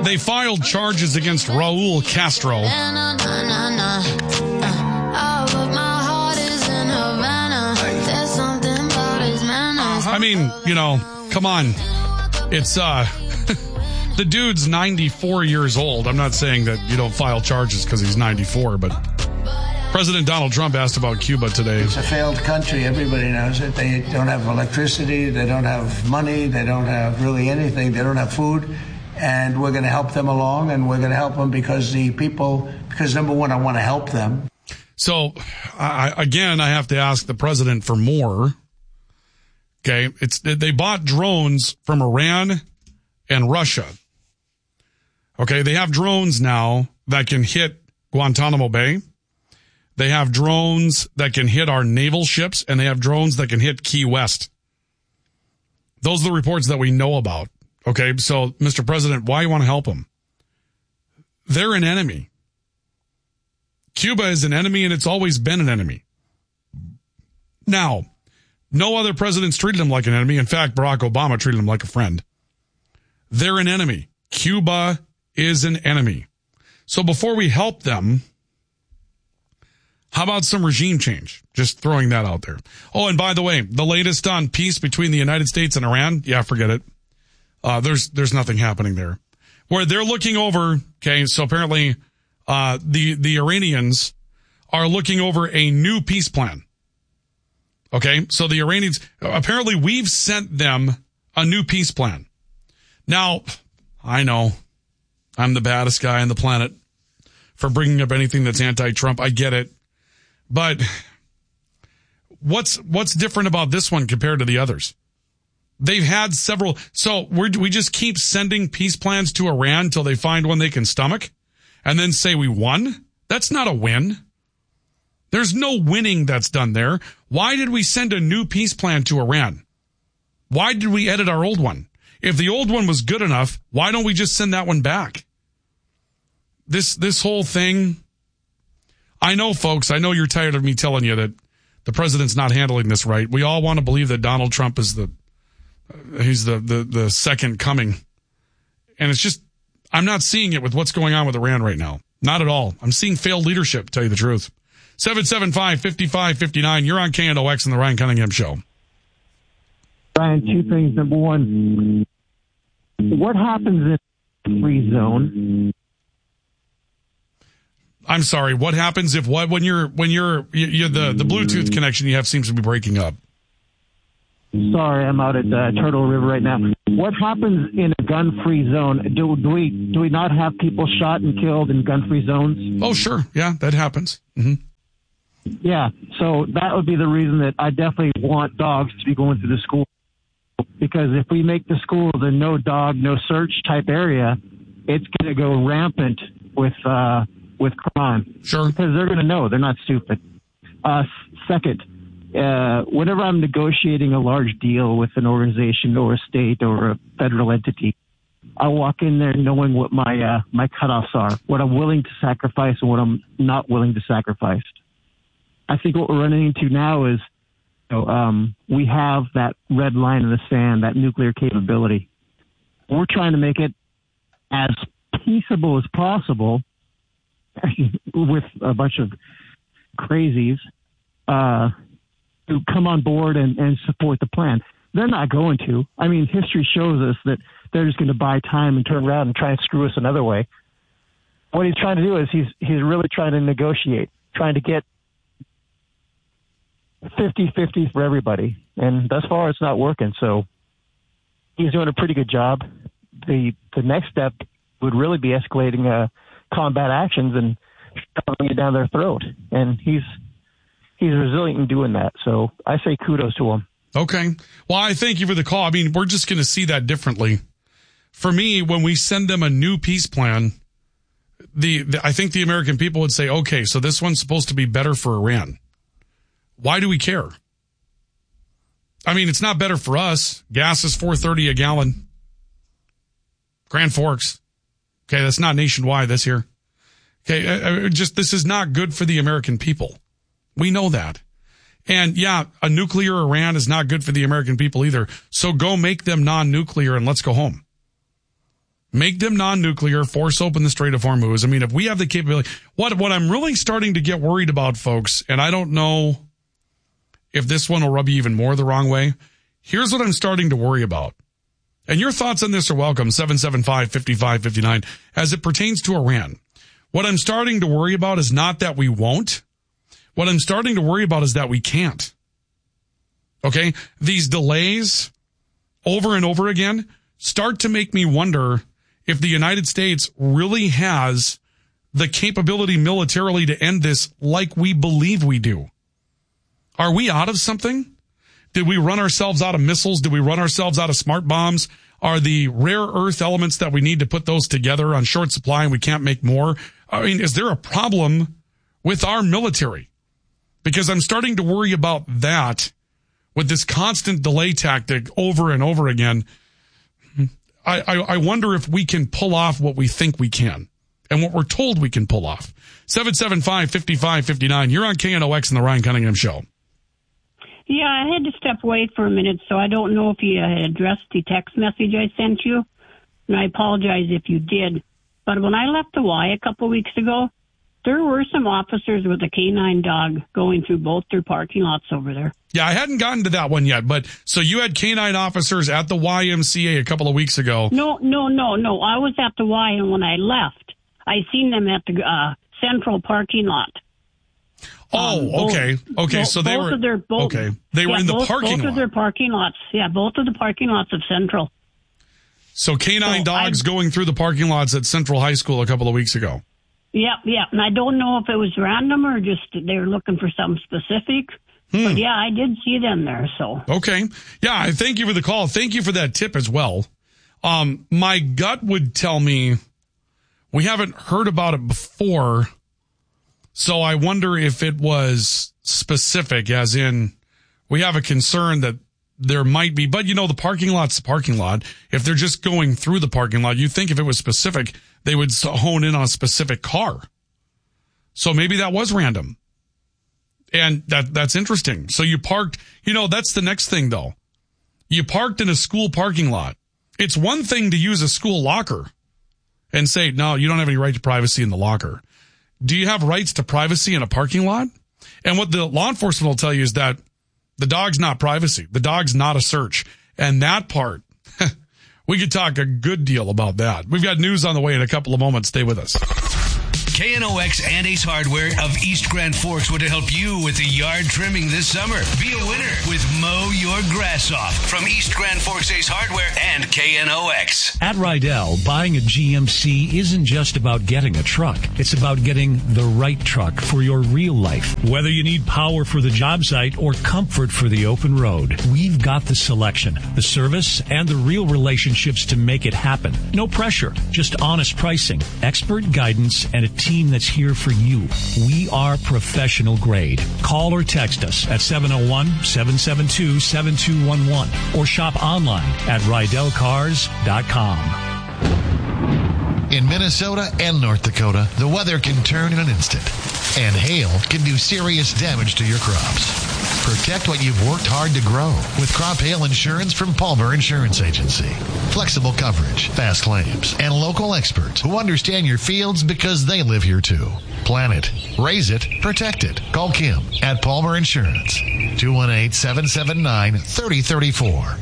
They filed charges against Raul Castro. I mean, you know, come on. It's, the dude's 94 years old. I'm not saying that you don't file charges because he's 94, but President Donald Trump asked about Cuba today. It's a failed country. Everybody knows it. They don't have electricity. They don't have money. They don't have really anything. They don't have food. And we're going to help them along, and we're going to help them because number one, I want to help them. So, I have to ask the president for more. Okay, they bought drones from Iran and Russia. Okay, they have drones now that can hit Guantanamo Bay. They have drones that can hit our naval ships, and they have drones that can hit Key West. Those are the reports that we know about. Okay, so, Mr. President, why you want to help them? They're an enemy. Cuba is an enemy, and it's always been an enemy. Now, no other presidents treated them like an enemy. In fact, Barack Obama treated them like a friend. They're an enemy. Cuba is an enemy. So before we help them, how about some regime change? Just throwing that out there. Oh, and by the way, the latest on peace between the United States and Iran, yeah, forget it. There's nothing happening there. Where they're looking over, okay, so apparently the Iranians are looking over a new peace plan. Okay, so the Iranians, apparently we've sent them a new peace plan. Now, I know I'm the baddest guy on the planet for bringing up anything that's anti-Trump. I get it. But what's different about this one compared to the others? They've had several. So we just keep sending peace plans to Iran until they find one they can stomach and then say we won? That's not a win. There's no winning that's done there. Why did we send a new peace plan to Iran? Why did we edit our old one? If the old one was good enough, why don't we just send that one back? This whole thing, I know, folks, I know you're tired of me telling you that the president's not handling this right. We all want to believe that Donald Trump is he's the second coming. And it's just, I'm not seeing it with what's going on with Iran right now. Not at all. I'm seeing failed leadership, to tell you the truth. 775-5559. You're on KNOX and the Ryan Cunningham Show. Ryan, two things. Number one, what happens in a free zone? I'm sorry. What happens if what? When you're the Bluetooth connection you have seems to be breaking up. Sorry, I'm out at Turtle River right now. What happens in a gun-free zone? Do we not have people shot and killed in gun-free zones? Oh, sure. Yeah, that happens. Mm-hmm. Yeah, so that would be the reason that I definitely want dogs to be going through the school. Because if we make the schools a no dog, no search type area, it's going to go rampant with crime. Sure. Because they're going to know. They're not stupid. Second, whenever I'm negotiating a large deal with an organization or a state or a federal entity, I walk in there knowing what my cutoffs are, what I'm willing to sacrifice and what I'm not willing to sacrifice. I think what we're running into now is we have that red line in the sand, that nuclear capability. We're trying to make it as peaceable as possible with a bunch of crazies who come on board and support the plan. They're not going to. I mean, history shows us that they're just going to buy time and turn around and try and screw us another way. What he's trying to do is he's really trying to negotiate, trying to get 50-50 for everybody. And thus far, it's not working. So he's doing a pretty good job. The next step would really be escalating combat actions and shoving it down their throat. And he's resilient in doing that. So I say kudos to him. Okay. Well, I thank you for the call. I mean, we're just going to see that differently. For me, when we send them a new peace plan, I think the American people would say, okay, so this one's supposed to be better for Iran. Why do we care? I mean, it's not better for us. Gas is $4.30 a gallon. Grand Forks. Okay, that's not nationwide. That's here. Okay, this is not good for the American people. We know that. And yeah, a nuclear Iran is not good for the American people either. So go make them non-nuclear and let's go home. make them non-nuclear, force open the Strait of Hormuz. I mean, if we have the capability, what I'm really starting to get worried about, folks, and I don't know if this one will rub you even more the wrong way. Here's what I'm starting to worry about. And your thoughts on this are welcome, 775-5559, as it pertains to Iran. What I'm starting to worry about is not that we won't. What I'm starting to worry about is that we can't. Okay? These delays over and over again start to make me wonder if the United States really has the capability militarily to end this like we believe we do. Are we out of something? Did we run ourselves out of missiles? Did we run ourselves out of smart bombs? Are the rare earth elements that we need to put those together on short supply and we can't make more? I mean, is there a problem with our military? Because I'm starting to worry about that with this constant delay tactic over and over again. I wonder if we can pull off what we think we can and what we're told we can pull off. 775-5559. You're on KNOX and the Ryan Cunningham Show. Yeah, I had to step away for a minute, so I don't know if you had addressed the text message I sent you, and I apologize if you did. But when I left the Y a couple of weeks ago, there were some officers with a canine dog going through both their parking lots over there. Yeah, I hadn't gotten to that one yet, but so you had canine officers at the YMCA a couple of weeks ago. No. I was at the Y, and when I left, I seen them at the central parking lot. Oh, okay. Okay, so they were They were in the parking lot. Both of their parking lots. Yeah, both of the parking lots of Central. So canine dogs going through the parking lots at Central High School a couple of weeks ago. Yeah. And I don't know if it was random or just they were looking for something specific. But yeah, I did see them there, so. Okay. Yeah, I thank you for the call. Thank you for that tip as well. My gut would tell me we haven't heard about it before. So I wonder if it was specific, as in we have a concern that there might be. But, you know, the parking lot's the parking lot. If they're just going through the parking lot, you'd think if it was specific, they would hone in on a specific car. So maybe that was random. And that's interesting. So you parked, you know, that's the next thing, though. You parked in a school parking lot. It's one thing to use a school locker and say, no, you don't have any right to privacy in the locker. Do you have rights to privacy in a parking lot? And what the law enforcement will tell you is that the dog's not privacy. The dog's not a search. And that part, we could talk a good deal about that. We've got news on the way in a couple of moments. Stay with us. KNOX and Ace Hardware of East Grand Forks want to help you with the yard trimming this summer. Be a winner with Mow Your Grass Off from East Grand Forks Ace Hardware and KNOX. At Rydell, buying a GMC isn't just about getting a truck. It's about getting the right truck for your real life. Whether you need power for the job site or comfort for the open road, we've got the selection, the service, and the real relationships to make it happen. No pressure, just honest pricing, expert guidance, and a team that's here for you. We are professional grade. Call or text us at 701-772-7211 or shop online at RydellCars.com. In Minnesota and North Dakota, the weather can turn in an instant, and hail can do serious damage to your crops. Protect what you've worked hard to grow with crop hail insurance from Palmer Insurance Agency. Flexible coverage, fast claims, and local experts who understand your fields because they live here too. Plan it, raise it, protect it. Call Kim at Palmer Insurance. 218-779-3034.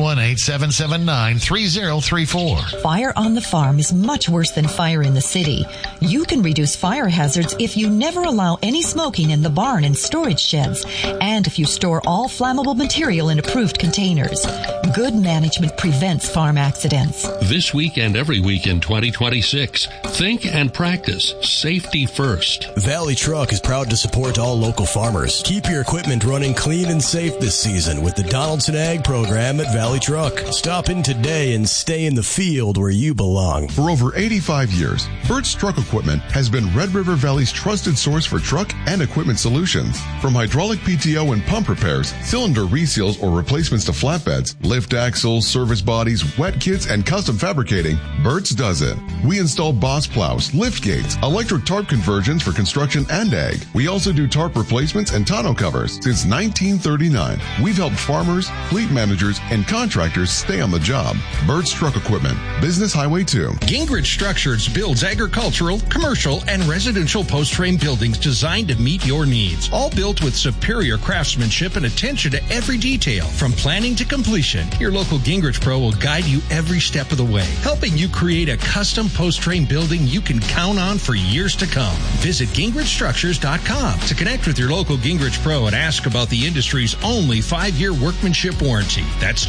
218-779-3034. Fire on the farm is much worse than fire in the city. You can reduce fire hazards if you never allow any smoking in the barn and storage sheds, and if you store all flammable material in approved containers. Good management prevents farm accidents. This week and every week in 2026, think and practice safety first. Valley Truck is proud to support all local farmers. Keep your equipment running clean and safe this season with the Donaldson Ag program at Valley Truck. Stop in today and stay in the field where you belong. For over 85 years, Burt's Truck Equipment has been Red River Valley's trusted source for truck and equipment solutions. From hydraulic PTO and pump repairs, cylinder reseals or replacements to flatbeds, lift axles, service bodies, wet kits, and custom fabricating, Burt's does it. We install boss plows, lift gates, electric tarp conversions for construction and ag. We also do tarp replacements and tonneau covers. Since 1939, we've helped farmers, fleet managers, and contractors stay on the job. Burt's Truck Equipment, Business Highway 2. Gingrich Structures builds agricultural, commercial, and residential post-frame buildings designed to meet your needs. All built with superior craftsmanship and attention to every detail. From planning to completion, your local Gingrich Pro will guide you every step of the way, helping you create a custom post-frame building you can count on for years to come. Visit GingrichStructures.com to connect with your local Gingrich Pro and ask about the industry's only 5-year workmanship warranty. That's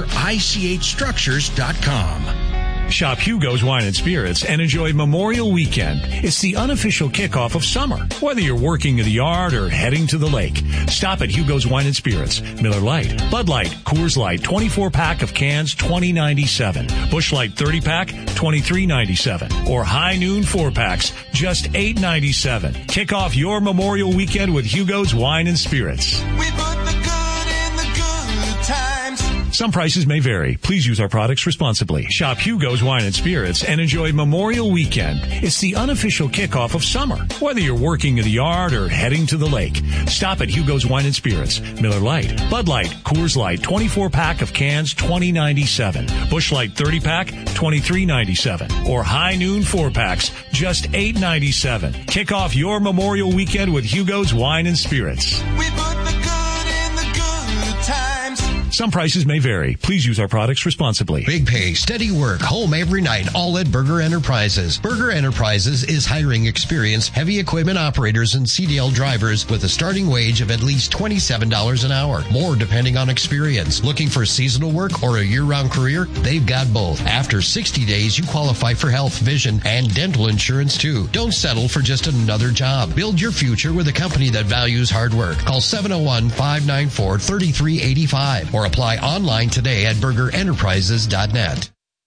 GingerICHStructures.com. Shop Hugo's Wine and Spirits and enjoy Memorial Weekend. It's the unofficial kickoff of summer. Whether you're working in the yard or heading to the lake, stop at Hugo's Wine and Spirits. Miller Lite, Bud Light, Coors Light, 24-pack of cans, $20.97. Busch Light 30-pack, $23.97. Or High Noon 4-packs, just $8.97. Kick off your Memorial Weekend with Hugo's Wine and Spirits. We put the good in the good times. Some prices may vary. Please use our products responsibly. Shop Hugo's Wine and Spirits and enjoy Memorial Weekend. It's the unofficial kickoff of summer. Whether you're working in the yard or heading to the lake, stop at Hugo's Wine and Spirits. Miller Lite, Bud Light, Coors Light, 24-pack of cans, $20.97. Busch Light 30-pack, $23.97. Or High Noon 4-packs, just $8.97. Kick off your Memorial Weekend with Hugo's Wine and Spirits. We put the good in the good times. Some prices may vary. Please use our products responsibly. Big pay, steady work, home every night, all at Berger Enterprises. Berger Enterprises is hiring experienced heavy equipment operators and CDL drivers with a starting wage of at least $27 an hour. More depending on experience. Looking for seasonal work or a year-round career? They've got both. After 60 days, you qualify for health, vision, and dental insurance too. Don't settle for just another job. Build your future with a company that values hard work. Call 701-594-3385 or apply online today at burgerenterprises.net.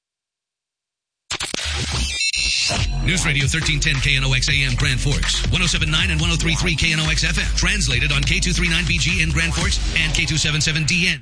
News Radio 1310 KNOX AM Grand Forks, 107.9 and 103.3 KNOX FM. Translated on K239BG in Grand Forks and K277DN.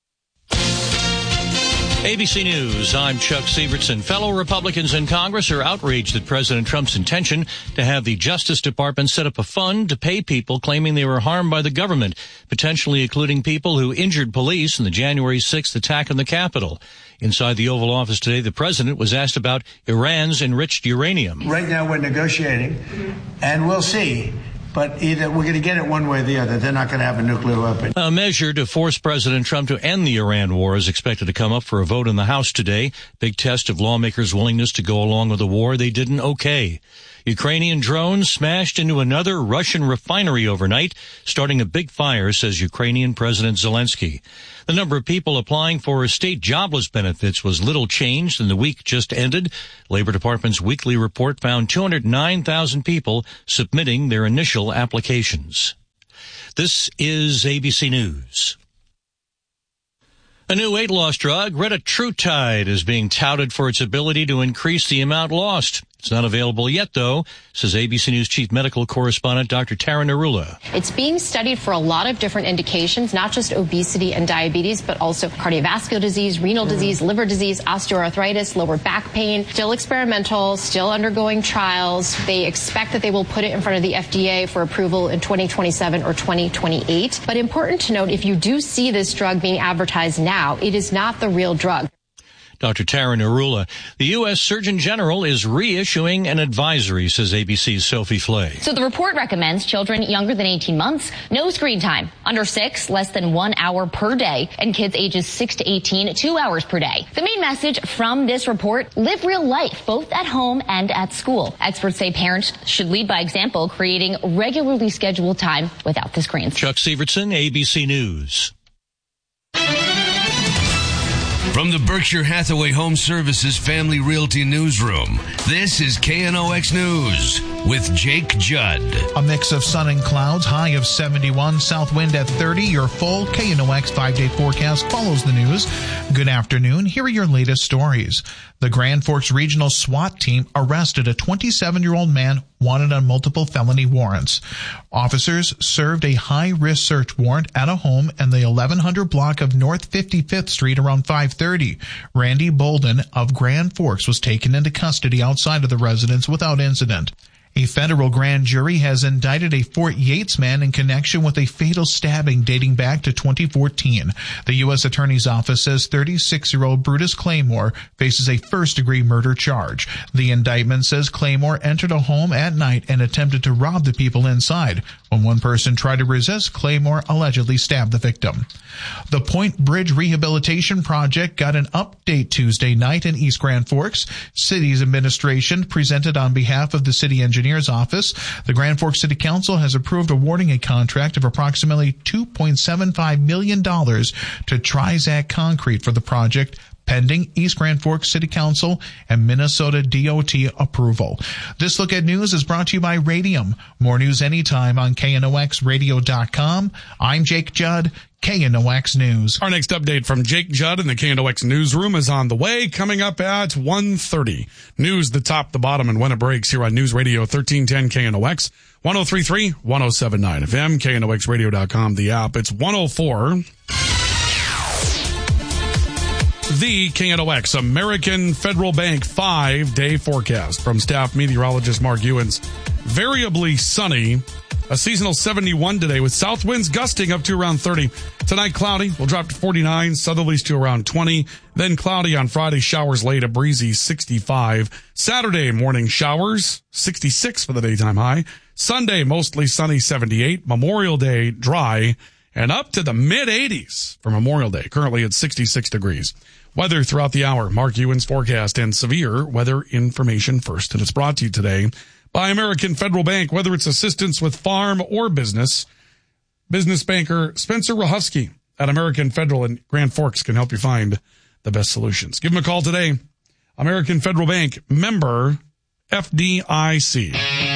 ABC News, I'm Chuck Sievertson. Fellow Republicans in Congress are outraged at President Trump's intention to have the Justice Department set up a fund to pay people claiming they were harmed by the government, potentially including people who injured police in the January 6th attack on the Capitol. Inside the Oval Office today, the president was asked about Iran's enriched uranium. Right now we're negotiating, and we'll see. But either we're going to get it one way or the other. They're not going to have a nuclear weapon. A measure to force President Trump to end the Iran war is expected to come up for a vote in the House today. Big test of lawmakers' willingness to go along with the war they didn't okay. Ukrainian drones smashed into another Russian refinery overnight, starting a big fire, says Ukrainian President Zelensky. The number of people applying for state jobless benefits was little changed in the week just ended. Labor Department's weekly report found 209,000 people submitting their initial applications. This is ABC News. A new weight loss drug, retatrutide, is being touted for its ability to increase the amount lost. It's not available yet, though, says ABC News chief medical correspondent Dr. Tara Narula. It's being studied for a lot of different indications, not just obesity and diabetes, but also cardiovascular disease, renal disease, liver disease, osteoarthritis, lower back pain. Still experimental, still undergoing trials. They expect that they will put it in front of the FDA for approval in 2027 or 2028. But important to note, if you do see this drug being advertised now, it is not the real drug. Dr. Tara Narula. The U.S. Surgeon General is reissuing an advisory, says ABC's Sophie Flay. So the report recommends children younger than 18 months, no screen time. Under 6, less than 1 hour per day. And kids ages 6 to 18, 2 hours per day. The main message from this report, live real life, both at home and at school. Experts say parents should lead by example, creating regularly scheduled time without the screens. Chuck Sievertson, ABC News. From the Berkshire Hathaway Home Services Family Realty Newsroom, this is KNOX News with Jake Judd. A mix of sun and clouds, high of 71, south wind at 30. Your full KNOX 5-day forecast follows the news. Good afternoon. Here are your latest stories. The Grand Forks Regional SWAT team arrested a 27-year-old man wanted on multiple felony warrants. Officers served a high-risk search warrant at a home in the 1100 block of North 55th Street around 5:30. Randy Bolden of Grand Forks was taken into custody outside of the residence without incident. A federal grand jury has indicted a Fort Yates man in connection with a fatal stabbing dating back to 2014. The U.S. Attorney's Office says 36-year-old Brutus Claymore faces a first-degree murder charge. The indictment says Claymore entered a home at night and attempted to rob the people inside. When one person tried to resist, Claymore allegedly stabbed the victim. The Point Bridge Rehabilitation Project got an update Tuesday night in East Grand Forks. City's administration presented on behalf of the city engineer's office. The Grand Forks City Council has approved awarding a contract of approximately $2.75 million to Trizac Concrete for the project, pending East Grand Forks City Council and Minnesota DOT approval. This Look at News is brought to you by Radium. More news anytime on KNOXradio.com. I'm Jake Judd, KNOX News. Our next update from Jake Judd in the KNOX newsroom is on the way, coming up at 1:30. News, the top, the bottom, and when it breaks here on News Radio 1310 KNOX, 103.3, 107.9 FM, KNOXradio.com, the app. It's 104. The KNOX American Federal Bank 5-day forecast from staff meteorologist Mark Ewens. Variably sunny, a seasonal 71 today with south winds gusting up to around 30. Tonight cloudy, will drop to 49, southerlies to around 20. Then cloudy on Friday, showers late, a breezy 65. Saturday morning showers, 66 for the daytime high. Sunday mostly sunny, 78. Memorial Day dry and up to the mid 80s for Memorial Day. Currently at 66 degrees. Weather throughout the hour, Mark Ewens forecast and severe weather information first. And it's brought to you today by American Federal Bank. Whether it's assistance with farm or business, business banker Spencer Rahusky at American Federal in Grand Forks can help you find the best solutions. Give them a call today. American Federal Bank, member FDIC.